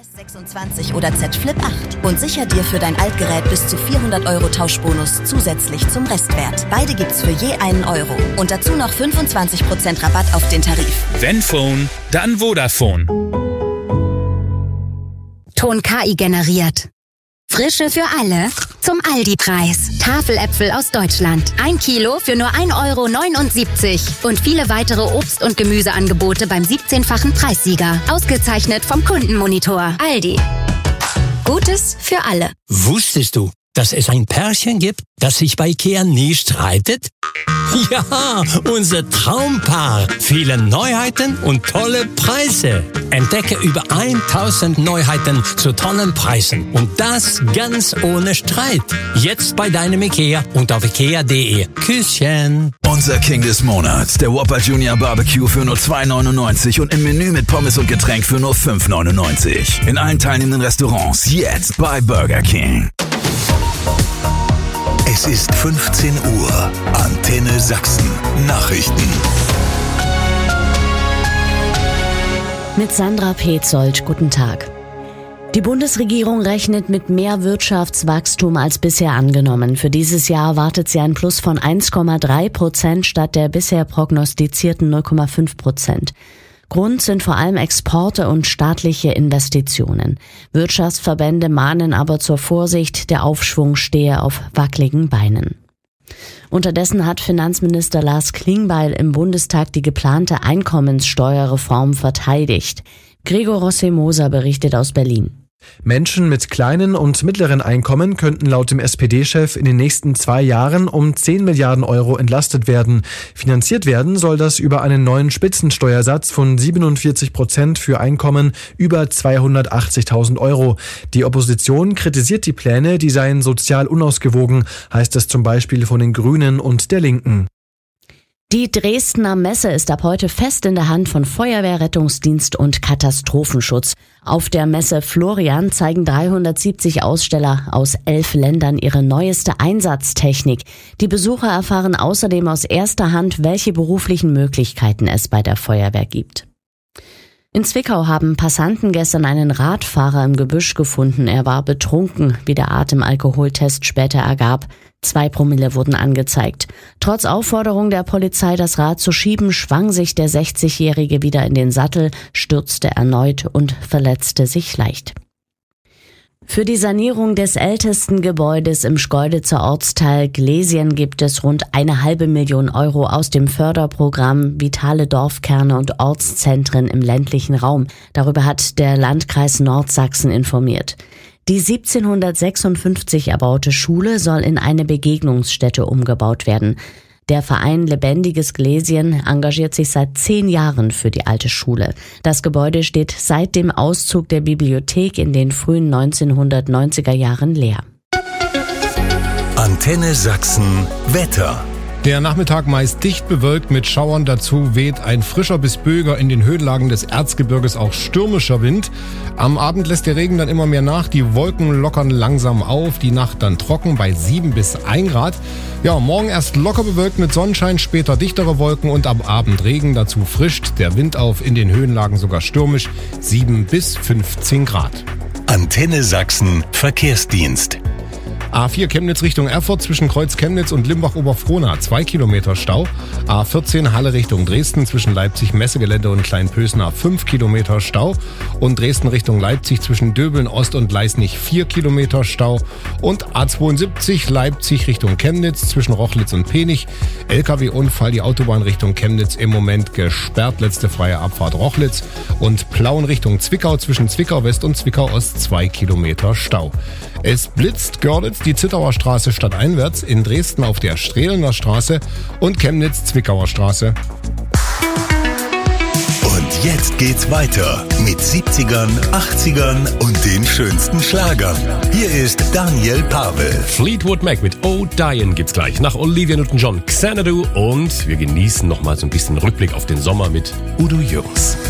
26 oder Z Flip 8 und sicher dir für dein Altgerät bis zu 400 € Tauschbonus zusätzlich zum Restwert. Beide gibt's für je einen Euro und dazu noch 25% Rabatt auf den Tarif. Wenn Phone, dann Vodafone. Ton KI generiert. Frische für alle zum Aldi-Preis. Tafeläpfel aus Deutschland. 1 Kilo für nur 1,79 € und viele weitere Obst- und Gemüseangebote beim 17-fachen Preissieger. Ausgezeichnet vom Kundenmonitor. Aldi. Gutes für alle. Wusstest du, dass es ein Pärchen gibt, das sich bei IKEA nie streitet? Ja, unser Traumpaar. Viele Neuheiten und tolle Preise. Entdecke über 1000 Neuheiten zu tollen Preisen. Und das ganz ohne Streit. Jetzt bei deinem IKEA und auf ikea.de. Küsschen. Unser King des Monats, der Whopper Junior Barbecue für nur 2,99 € und im Menü mit Pommes und Getränk für nur 5,99 €. In allen teilnehmenden Restaurants jetzt bei Burger King. Es ist 15 Uhr. Antenne Sachsen. Nachrichten. Mit Sandra Petzold, guten Tag. Die Bundesregierung rechnet mit mehr Wirtschaftswachstum als bisher angenommen. Für dieses Jahr erwartet sie ein Plus von 1,3% statt der bisher prognostizierten 0,5%. Grund sind vor allem Exporte und staatliche Investitionen. Wirtschaftsverbände mahnen aber zur Vorsicht, der Aufschwung stehe auf wackeligen Beinen. Unterdessen hat Finanzminister Lars Klingbeil im Bundestag die geplante Einkommenssteuerreform verteidigt. Gregor Rossemoser berichtet aus Berlin. Menschen mit kleinen und mittleren Einkommen könnten laut dem SPD-Chef in den nächsten 2 Jahren um 10 Milliarden € entlastet werden. Finanziert werden soll das über einen neuen Spitzensteuersatz von 47% für Einkommen über 280.000 €. Die Opposition kritisiert die Pläne, die seien sozial unausgewogen, heißt es zum Beispiel von den Grünen und der Linken. Die Dresdner Messe ist ab heute fest in der Hand von Feuerwehr, Rettungsdienst und Katastrophenschutz. Auf der Messe Florian zeigen 370 Aussteller aus 11 Ländern ihre neueste Einsatztechnik. Die Besucher erfahren außerdem aus erster Hand, welche beruflichen Möglichkeiten es bei der Feuerwehr gibt. In Zwickau haben Passanten gestern einen Radfahrer im Gebüsch gefunden. Er war betrunken, wie der Atemalkoholtest später ergab. 2 Promille wurden angezeigt. Trotz Aufforderung der Polizei, das Rad zu schieben, schwang sich der 60-Jährige wieder in den Sattel, stürzte erneut und verletzte sich leicht. Für die Sanierung des ältesten Gebäudes im Schkeuditzer Ortsteil Glesien gibt es rund 1,5 Million € aus dem Förderprogramm Vitale Dorfkerne und Ortszentren im ländlichen Raum. Darüber hat der Landkreis Nordsachsen informiert. Die 1756 erbaute Schule soll in eine Begegnungsstätte umgebaut werden. Der Verein Lebendiges Glesien engagiert sich seit 10 Jahren für die alte Schule. Das Gebäude steht seit dem Auszug der Bibliothek in den frühen 1990er Jahren leer. Antenne Sachsen Wetter. Der Nachmittag meist dicht bewölkt mit Schauern, dazu weht ein frischer bis böiger, in den Höhenlagen des Erzgebirges auch stürmischer Wind. Am Abend lässt der Regen dann immer mehr nach, die Wolken lockern langsam auf, die Nacht dann trocken bei 7 bis 1 Grad. Ja, morgen erst locker bewölkt mit Sonnenschein, später dichtere Wolken und am Abend Regen, dazu frischt der Wind auf, in den Höhenlagen sogar stürmisch, 7 bis 15 Grad. Antenne Sachsen Verkehrsdienst. A4 Chemnitz Richtung Erfurt zwischen Kreuz Chemnitz und Limbach-Oberfrohna 2 Kilometer Stau. A14 Halle Richtung Dresden zwischen Leipzig-Messegelände und Kleinpösna 5 Kilometer Stau. Und Dresden Richtung Leipzig zwischen Döbeln Ost und Leisnig 4 Kilometer Stau. Und A72 Leipzig Richtung Chemnitz zwischen Rochlitz und Penich. LKW-Unfall, die Autobahn Richtung Chemnitz im Moment gesperrt. Letzte freie Abfahrt Rochlitz. Und Plauen Richtung Zwickau zwischen Zwickau West und Zwickau Ost 2 Kilometer Stau. Es blitzt Görlitz die Zittauer Straße stadteinwärts, in Dresden auf der Strehlener Straße und Chemnitz Zwickauer Straße. Und jetzt geht's weiter mit 70ern, 80ern und den schönsten Schlagern. Hier ist Daniel Pavel. Fleetwood Mac mit Oh Diane gibt's gleich. Nach Olivia Newton-John, Xanadu und wir genießen nochmal so ein bisschen Rückblick auf den Sommer mit Udo Jürgens.